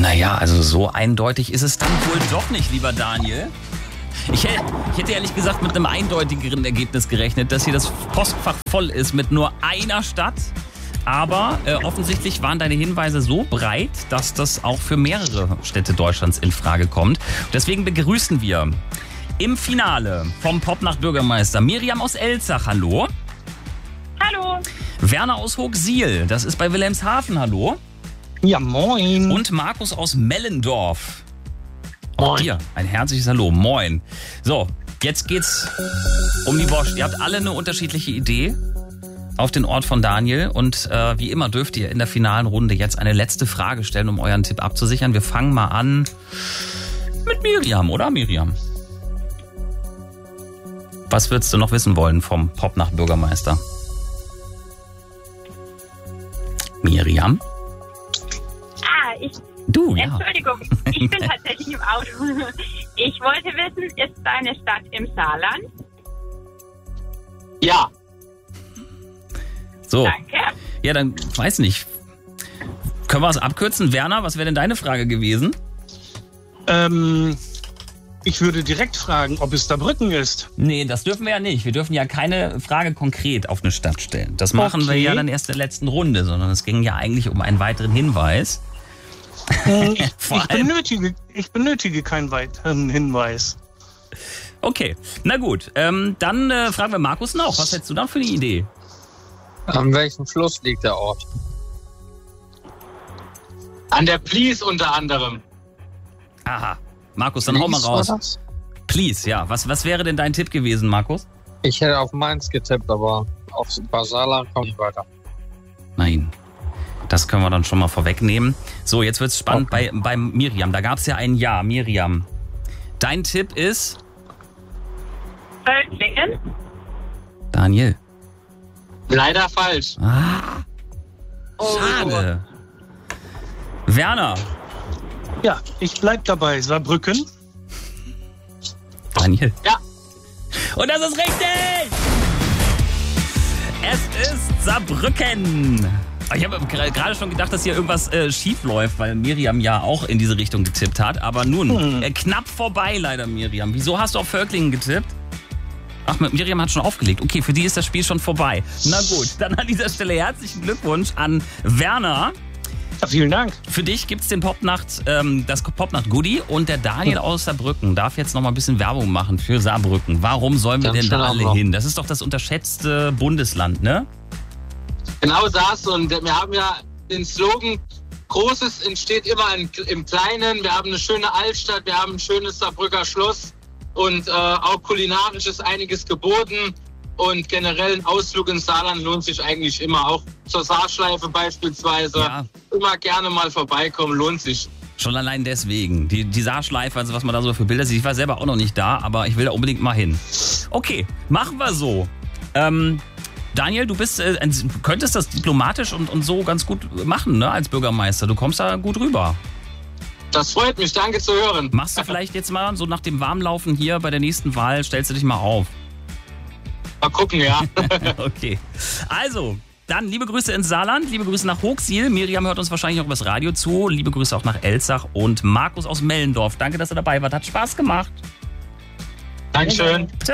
Naja, also so eindeutig ist es dann wohl doch nicht, lieber Daniel. Ich hätte ehrlich gesagt mit einem eindeutigeren Ergebnis gerechnet, dass hier das Postfach voll ist mit nur einer Stadt. Aber offensichtlich waren deine Hinweise so breit, dass das auch für mehrere Städte Deutschlands in Frage kommt. Deswegen begrüßen wir im Finale vom Popnacht Bürgermeister Miriam aus Elzach, hallo. Hallo. Werner aus Hochsiel, das ist bei Wilhelmshaven, hallo. Ja, moin. Und Markus aus Mellendorf. Auch Moin. dir ein herzliches Hallo, moin. So, jetzt geht's um die Wurst. Ihr habt alle eine unterschiedliche Idee auf den Ort von Daniel und wie immer dürft ihr in der finalen Runde jetzt eine letzte Frage stellen, um euren Tipp abzusichern. Wir fangen mal an mit Miriam, oder Miriam? Was würdest du noch wissen wollen vom Popnacht-Bürgermeister? Miriam? Du, ja. Entschuldigung, ich bin tatsächlich im Auto. Ich wollte wissen, ist deine Stadt im Saarland? Ja. So. Danke. Ja, dann weiß nicht. Können wir es abkürzen? Werner, was wäre denn deine Frage gewesen? Ich würde direkt fragen, ob es Saarbrücken ist. Nee, das dürfen wir ja nicht. Wir dürfen ja keine Frage konkret auf eine Stadt stellen. Das machen wir ja dann erst in der letzten Runde, sondern es ging ja eigentlich um einen weiteren Hinweis. Ich benötige keinen weiteren Hinweis. Okay, na gut. Dann fragen wir Markus noch. Was hättest du da für eine Idee? An welchem Fluss liegt der Ort? An der Plies unter anderem. Aha. Markus, dann hau mal raus. Please, ja. Was wäre denn dein Tipp gewesen, Markus? Ich hätte auf Mainz getippt, aber auf Saarland komme ich weiter. Nein. Das können wir dann schon mal vorwegnehmen. So, jetzt wird's spannend bei Miriam. Da gab es ja ein Ja. Miriam, dein Tipp ist? Völklingen? Daniel. Leider falsch. Ah, schade. Werner. Ja, ich bleib dabei. Saarbrücken. Daniel. Ja. Und das ist richtig! Es ist Saarbrücken. Ich habe gerade schon gedacht, dass hier irgendwas schief läuft, weil Miriam ja auch in diese Richtung getippt hat. Aber nun, knapp vorbei leider, Miriam. Wieso hast du auf Völklingen getippt? Ach, Miriam hat schon aufgelegt. Okay, für die ist das Spiel schon vorbei. Na gut, dann an dieser Stelle herzlichen Glückwunsch an Werner. Ja, vielen Dank. Für dich gibt's den das Popnacht-Goodie und der Daniel aus Saarbrücken darf jetzt noch mal ein bisschen Werbung machen für Saarbrücken. Warum sollen wir denn da alle hin? Das ist doch das unterschätzte Bundesland, ne? Genau das. Und wir haben ja den Slogan, Großes entsteht immer im Kleinen. Wir haben eine schöne Altstadt, wir haben ein schönes Saarbrücker Schloss und auch kulinarisch ist einiges geboten. Und generell ein Ausflug ins Saarland lohnt sich eigentlich immer. Auch zur Saarschleife beispielsweise. Ja. Immer gerne mal vorbeikommen, lohnt sich. Schon allein deswegen. Die Saarschleife, also was man da so für Bilder sieht. Ich war selber auch noch nicht da, aber ich will da unbedingt mal hin. Okay, machen wir so. Daniel, du könntest das diplomatisch und so ganz gut machen, ne, als Bürgermeister. Du kommst da gut rüber. Das freut mich, danke zu hören. Machst du vielleicht jetzt mal so nach dem Warmlaufen hier bei der nächsten Wahl, stellst du dich mal auf? Mal gucken, ja. Okay. Also, dann liebe Grüße ins Saarland, liebe Grüße nach Hochsiel. Miriam hört uns wahrscheinlich auch übers Radio zu. Liebe Grüße auch nach Elzach und Markus aus Mellendorf. Danke, dass ihr dabei wart. Hat Spaß gemacht. Dankeschön.